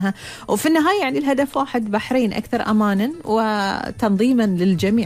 وفي النهاية يعني الهدف واحد، بحرين أكثر أمانا وتنظيما للجميع.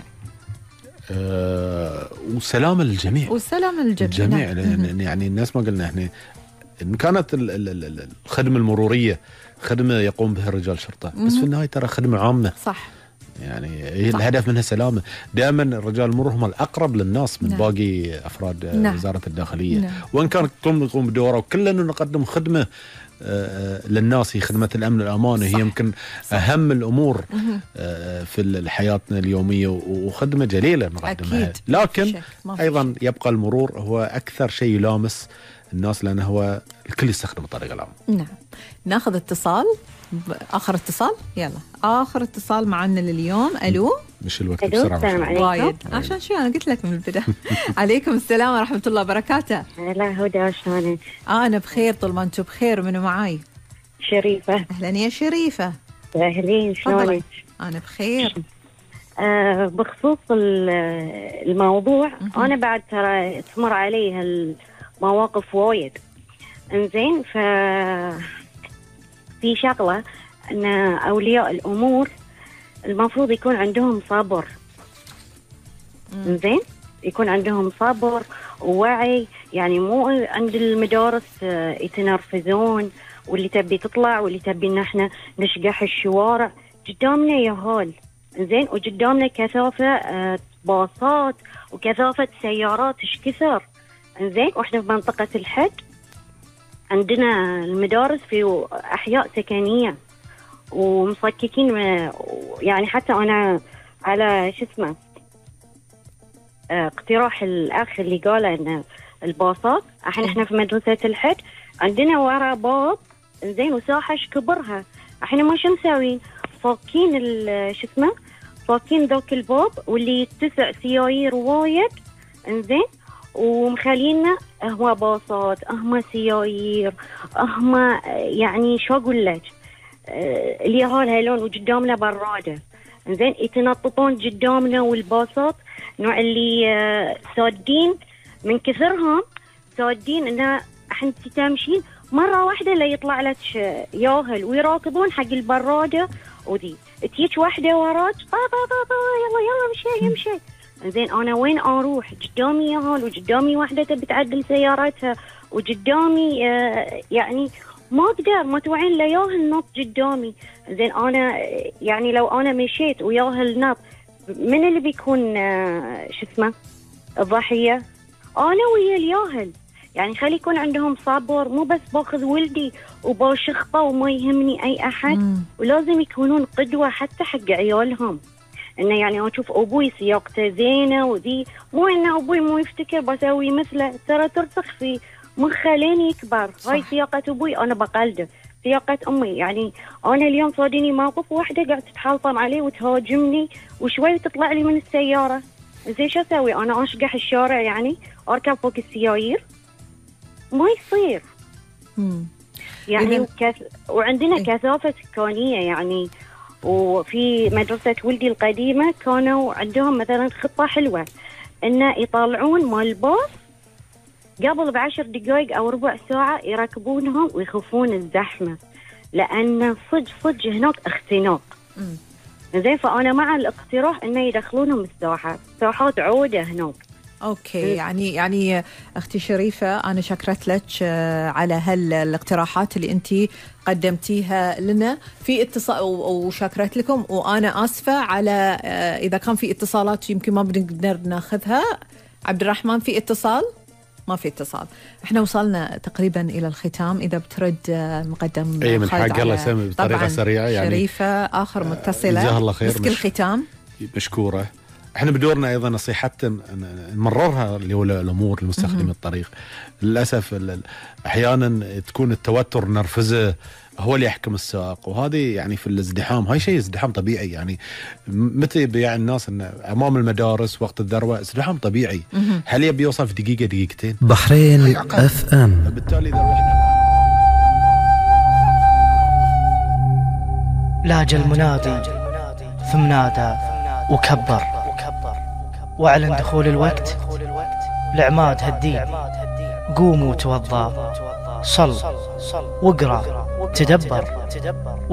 وسلام للجميع. والسلام للجميع. يعني الناس ما قلنا احنا إن كانت الخدمة المرورية خدمة يقوم بها رجال شرطة، بس في النهاية ترى خدمة عامة. صح. يعني الهدف منها سلامة. دائما رجال المرور هم الأقرب للناس من باقي أفراد وزارة الداخلية. وإن كانت تقوم بدوره وكلنا نقدم خدمة للناس، هي خدمة الأمن والأمان، هي يمكن أهم الأمور في حياتنا اليومية، وخدمة جليلة نقدمها. لكن أيضا يبقى المرور هو أكثر شيء يلامس الناس، لأنه هو الكل يستخدم الطريقة العامة. نعم. ناخذ اتصال، آخر اتصال، يلا آخر اتصال معنا لليوم. ألو. مش الوقت بسرعة. السلام عليكم. وايد عشان شو أنا قلت لك من البداية. عليكم السلام ورحمة الله وبركاته. لا هدى، شلونك؟ أنا بخير طول ما أنتم بخير. منو معاي؟ شريفة. أهلا يا شريفة. أهلين، شلونك؟ أنا بخير. بخصوص الموضوع، أنا بعد ترى تمر علي هالمواقف وايد. إنزين، في شغلة أن أولياء الأمور المفروض يكون عندهم صبر. إنزين، يكون عندهم صبر ووعي، يعني مو عند المدارس يتنرفزون، واللي تبي تطلع واللي تبي إن احنا نشقح الشوارع قدامنا يا هال. إنزين، وقدامنا كثافة باصات وكثافة سيارات ايش كثر. إنزين، واحنا في منطقة الحد عندنا المدارس في أحياء سكنية ومصككين، يعني حتى أنا على شو اسمه اقتراح الأخ اللي قال أن الباصات، احنا في مدرسة الحد عندنا ورا باب، إنزين، وساحة كبرها، احنا ما شو مسوين، فاكين شو اسمه، فاكين ذاك الباب واللي يتسع سيايير وايد. إنزين، ومخلينا هو باصات، اهما سيايير، اهما يعني شو اقول لك، اليهال هالون، وقدامنا براده. إنزين، يتنططون قدامنا، والباصات نوع اللي سادين من كثرهم، سادين انه احنا تمشين مره واحده لا يطلع لك ياهل، ويراكضون حق البراده، ودي تيجي واحده وراك يلا يمشي. زين، انا وين اروح؟ قدامي ياهل، وقدامي واحده تبي تعدل سيارتها، وقدامي يعني ما اقدر، ما توعين لا ياهل نط قدامي. زين، انا يعني لو انا مشيت وياهل نط، من اللي بيكون شو اسمه الضحيه؟ انا ويا الياهل. يعني خلي يكون عندهم صبر، مو بس باخذ ولدي وباشخطه وما يهمني اي احد. ولازم يكونون قدوه حتى حق عيالهم، انه يعني اشوف ابوي سياقته زينه، وذي مو انه ابوي مو يفتكر بسوي مثله، ترى ترسخ في مخه لين يكبر. هاي سياقه ابوي، انا بقلده. سياقه امي، يعني انا اليوم صادني موقف، واحده قاعده تتحلطم علي وتهاجمني، وشوي تطلع لي من السياره. زين، شو اسوي؟ انا اشقح الشارع يعني اركب فوق السيايير؟ ما يصير. يعني وعندنا كثافه سكانيه يعني. وفي مدرسة ولدي القديمة كانوا عندهم مثلا خطة حلوة، إنه يطلعون مال الباص قبل ب10 دقائق أو ربع ساعة يركبونهم ويخفون الزحمة، لأن صج هناك اختناق. زين، فأنا مع الاقتراح إنه يدخلونهم الساحات عودة هناك. اوكي. يعني اختي شريفه، انا شكرت لك على هالاقتراحات اللي انت قدمتيها لنا في اتصال، وشكرت لكم، وانا اسفه على اذا كان في اتصالات يمكن ما بنقدر ناخذها. عبد الرحمن، في اتصال؟ ما في اتصال. احنا وصلنا تقريبا الى الختام. اذا بترد مقدم اي من حق الله سامي بطريقه سريعه. يعني شريفه اخر متصله، جزاها الله خير، مسك الختام مشكوره. احنا بدورنا ايضا نصيحتنا نمررها لولاء الامور لمستخدمي الطريق. للاسف احيانا تكون التوتر النرفزه هو اللي يحكم السائق، وهذه يعني في الازدحام، هاي شيء ازدحام طبيعي. يعني متى بيع الناس ان امام المدارس وقت الذروه ازدحام طبيعي. هل يبي يوصل في دقيقه دقيقتين؟ بحرين اف ام. بالتالي اذا رحنا لاج المنادي ثم نادى وكبر واعلن دخول الوقت لعماد هالدين. قوموا توضى، صل واقرأ تدبر